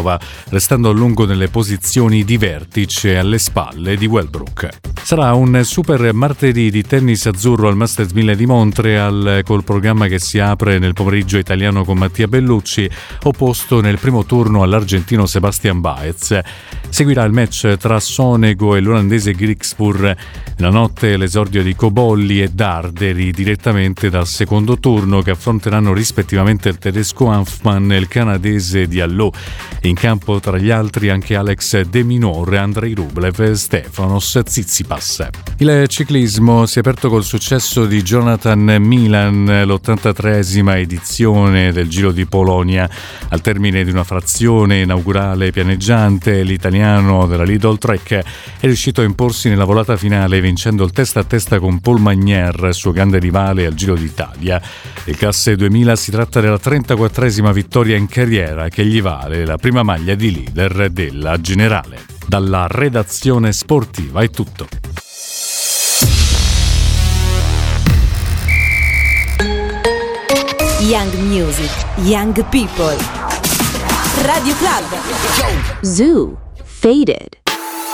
prova, restando a lungo nelle posizioni di vertice alle spalle di Wellbrook. Sarà un super martedì di tennis azzurro al Masters 1000 di Montreal, col programma che si apre nel pomeriggio italiano con Mattia Bellucci, opposto nel primo turno all'argentino Sebastian Baez. Seguirà il match tra Sonego e l'olandese Griekspoor. La notte l'esordio di Cobolli e Darderi direttamente dal secondo turno, che affronteranno rispettivamente il tedesco Hanfmann e il canadese Diallo. In campo tra gli altri anche Alex De Minaur, Andrei Rublev e Stefanos Tsitsipas. Il ciclismo si è aperto col successo di Jonathan Milan, l'83esima edizione del Giro di Polonia. Al termine di una frazione inaugurale pianeggiante, l'italiano della Lidl Trek è riuscito a imporsi nella volata finale, vincendo il testa a testa con Paul Magnier, suo grande rivale al Giro d'Italia. Il Classe 2000 si tratta della 34esima vittoria in carriera, che gli vale la prima maglia di leader della generale. Dalla redazione sportiva è tutto. Young Music, Young People. Radio Club. Zoo, Faded.